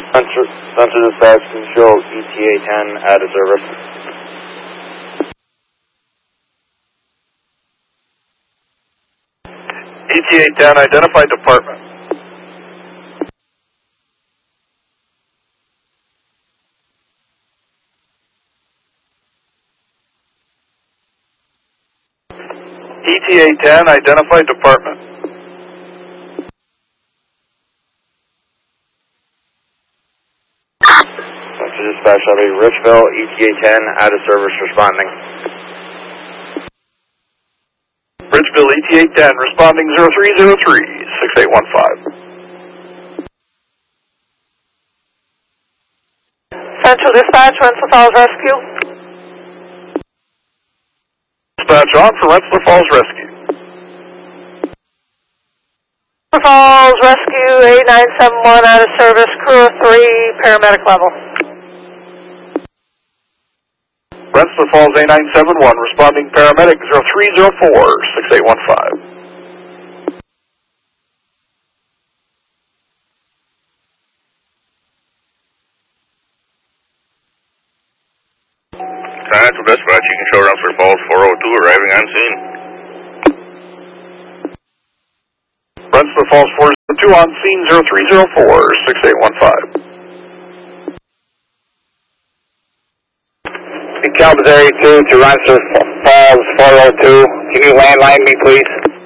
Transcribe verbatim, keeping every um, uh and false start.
Central, Central Dispatch, control E T A ten out of service. E T A ten, identify department. E T A ten, identify department. Central Dispatch, L B, Richville, E T A ten out of service, responding. Bridgeville, E T A ten, responding zero three zero three, six eight one five. Central Dispatch, Rensselaer Falls Rescue. Dispatch on for Rensselaer Falls Rescue. Rensselaer Falls Rescue, eight nine seven one out of service, crew of three, paramedic level. Rensselaer Falls A nine seven one, responding paramedic zero three zero four, six eight one five. Central Dispatch, you can show Rensselaer Falls four oh two arriving on scene. Rensselaer Falls four oh two on scene zero three zero four, six eight one five. Calvary two to Rensselaer Falls four oh two. Can you landline me, please?